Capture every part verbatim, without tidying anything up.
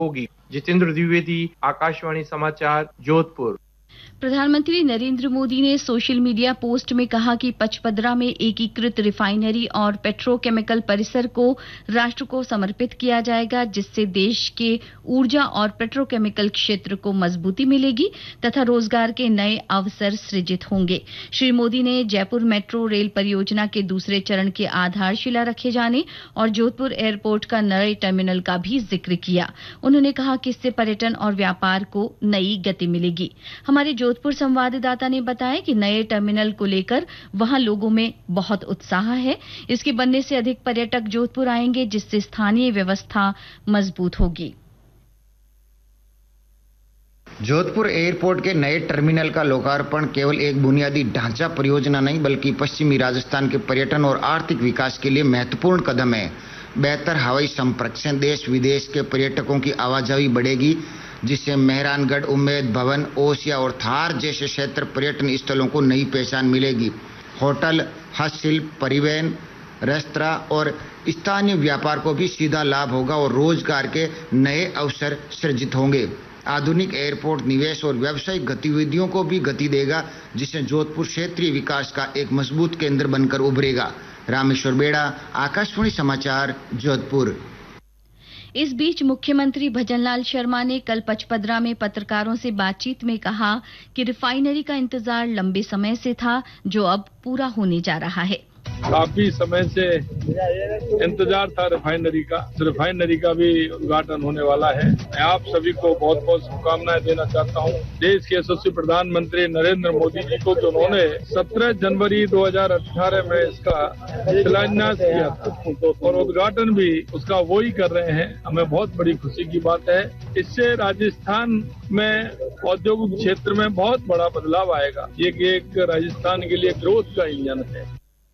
होगी। जितेंद्र द्विवेदी, आकाशवाणी समाचार, जोधपुर। प्रधानमंत्री नरेंद्र मोदी ने सोशल मीडिया पोस्ट में कहा कि पचपदरा में एकीकृत रिफाइनरी और पेट्रोकेमिकल परिसर को राष्ट्र को समर्पित किया जाएगा, जिससे देश के ऊर्जा और पेट्रोकेमिकल क्षेत्र को मजबूती मिलेगी तथा रोजगार के नए अवसर सृजित होंगे। श्री मोदी ने जयपुर मेट्रो रेल परियोजना के दूसरे चरण के आधारशिला रखे जाने और जोधपुर एयरपोर्ट का नए टर्मिनल का भी जिक्र किया। उन्होंने कहा कि इससे पर्यटन और व्यापार को नई गति मिलेगी। हमारे जोधपुर संवाददाता ने बताया कि नए टर्मिनल को लेकर वहां लोगों में बहुत उत्साह है। इसके बनने से अधिक पर्यटक जोधपुर आएंगे, जिससे स्थानीय व्यवस्था मजबूत होगी। जोधपुर एयरपोर्ट के नए टर्मिनल का लोकार्पण केवल एक बुनियादी ढांचा परियोजना नहीं, बल्कि पश्चिमी राजस्थान के पर्यटन और आर्थिक विकास के लिए महत्वपूर्ण कदम है। बेहतर हवाई संपर्क से देश विदेश के पर्यटकों की आवाजाही बढ़ेगी, जिससे मेहरानगढ़, उम्मेद भवन, ओसिया और थार जैसे क्षेत्र पर्यटन स्थलों को नई पहचान मिलेगी। होटल, हस्तशिल्प, परिवहन, रेस्तरां और स्थानीय व्यापार को भी सीधा लाभ होगा और रोजगार के नए अवसर सृजित होंगे। आधुनिक एयरपोर्ट निवेश और व्यावसायिक गतिविधियों को भी गति देगा, जिससे जोधपुर क्षेत्रीय विकास का एक मजबूत केंद्र बनकर उभरेगा। रामेश्वर बेड़ा, आकाशवाणी समाचार, जोधपुर। इस बीच मुख्यमंत्री भजनलाल शर्मा ने कल पचपदरा में पत्रकारों से बातचीत में कहा कि रिफाइनरी का इंतजार लंबे समय से था, जो अब पूरा होने जा रहा है। काफी समय से इंतजार था रिफाइनरी का। रिफाइनरी का भी उद्घाटन होने वाला है। मैं आप सभी को बहुत बहुत शुभकामनाएं देना चाहता हूं। देश के यशस्वी प्रधानमंत्री नरेंद्र मोदी जी को, जो उन्होंने सत्रह जनवरी दो हज़ार अठारह में इसका शिलान्यास किया था और उद्घाटन भी उसका वो ही कर रहे हैं, हमें बहुत बड़ी खुशी की बात है। इससे राजस्थान में औद्योगिक क्षेत्र में बहुत बड़ा बदलाव आएगा। ये एक राजस्थान के लिए ग्रोथ का इंजन है।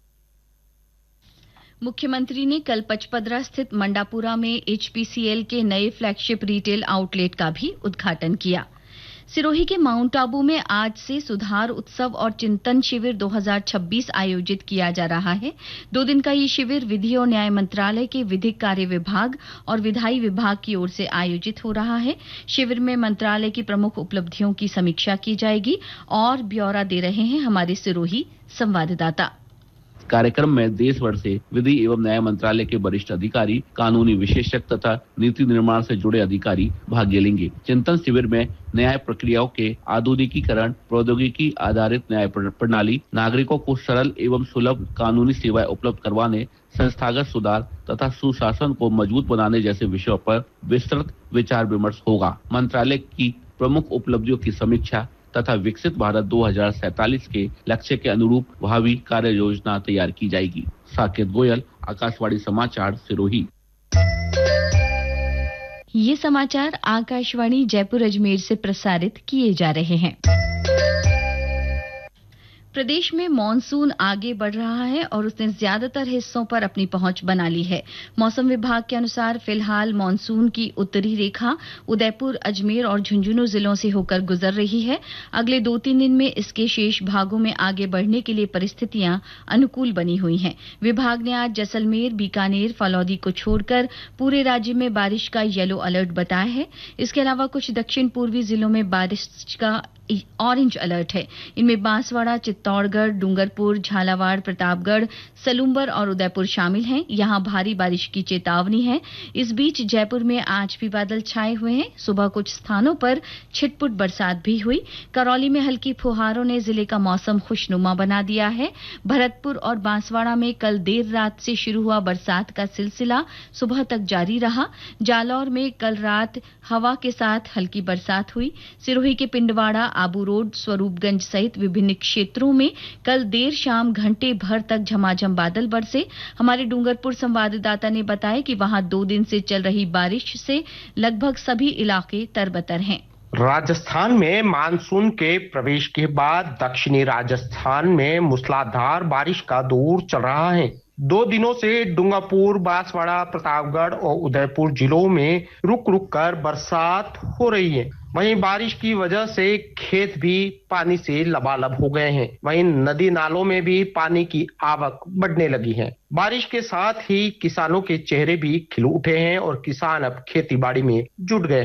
मुख्यमंत्री ने कल पचपदरा स्थित मंडापुरा में एचपीसीएल के नए फ्लैगशिप रिटेल आउटलेट का भी उद्घाटन किया। सिरोही के माउंट आबू में आज से सुधार उत्सव और चिंतन शिविर दो हज़ार छब्बीस आयोजित किया जा रहा है। दो दिन का ये शिविर विधि और न्याय मंत्रालय के विधिक कार्य विभाग और विधायी विभाग की ओर से आयोजित हो रहा है। शिविर में मंत्रालय की प्रमुख उपलब्धियों की समीक्षा की जाएगी और ब्यौरा दे रहे हैं हमारे सिरोही संवाददाता। कार्यक्रम में देश भर से विधि एवं न्याय मंत्रालय के वरिष्ठ अधिकारी, कानूनी विशेषज्ञ तथा नीति निर्माण से जुड़े अधिकारी भाग लेंगे। चिंतन शिविर में न्याय प्रक्रियाओं के आधुनिकीकरण, प्रौद्योगिकी आधारित न्याय प्रणाली, नागरिकों को सरल एवं सुलभ कानूनी सेवाएं उपलब्ध करवाने, संस्थागत सुधार तथा सुशासन को मजबूत बनाने जैसे विषयों पर विस्तृत विचार विमर्श होगा। मंत्रालय की प्रमुख उपलब्धियों की समीक्षा तथा विकसित भारत दो हज़ार सैंतालीस के लक्ष्य के अनुरूप भावी कार्य योजना तैयार की जाएगी। साकेत गोयल, आकाशवाणी समाचार, सिरोही। ये समाचार आकाशवाणी जयपुर अजमेर से प्रसारित किए जा रहे हैं। प्रदेश में मॉनसून आगे बढ़ रहा है और उसने ज्यादातर हिस्सों पर अपनी पहुंच बना ली है। मौसम विभाग के अनुसार फिलहाल मॉनसून की उत्तरी रेखा उदयपुर, अजमेर और झुंझुनू जिलों से होकर गुजर रही है। अगले दो तीन दिन में इसके शेष भागों में आगे बढ़ने के लिए परिस्थितियां अनुकूल बनी हुई हैं। विभाग ने आज जैसलमेर, बीकानेर, फलौदी को छोड़कर पूरे राज्य में बारिश का येलो अलर्ट बताया है। इसके अलावा कुछ दक्षिण पूर्वी जिलों में बारिश का ऑरेंज अलर्ट है। इनमें बांसवाड़ा, चित्तौड़गढ़, डूंगरपुर, झालावाड़, प्रतापगढ़, सलूंबर और उदयपुर शामिल हैं। यहां भारी बारिश की चेतावनी है। इस बीच जयपुर में आज भी बादल छाए हुए हैं। सुबह कुछ स्थानों पर छिटपुट बरसात भी हुई। करौली में हल्की फुहारों ने जिले का मौसम खुशनुमा बना दिया है। भरतपुर और बांसवाड़ा में कल देर रात से शुरू हुआ बरसात का सिलसिला सुबह तक जारी रहा। जालौर में कल रात हवा के साथ हल्की बरसात हुई। सिरोही के पिंडवाड़ा, आबू रोड, स्वरूपगंज सहित विभिन्न क्षेत्रों में कल देर शाम घंटे भर तक झमाझम बादल बरसे। हमारे डूंगरपुर संवाददाता ने बताया कि वहां दो दिन से चल रही बारिश से लगभग सभी इलाके तरबतर हैं। राजस्थान में मानसून के प्रवेश के बाद दक्षिणी राजस्थान में मूसलाधार बारिश का दौर चल रहा है। दो दिनों से डूंगरपुर, बांसवाड़ा, प्रतापगढ़ और उदयपुर जिलों में रुक रुक कर बरसात हो रही है। वहीं बारिश की वजह से खेत भी पानी से लबालब हो गए हैं। वहीं नदी नालों में भी पानी की आवक बढ़ने लगी है। बारिश के साथ ही किसानों के चेहरे भी खिल उठे हैं और किसान अब खेती बाड़ी में जुट गए।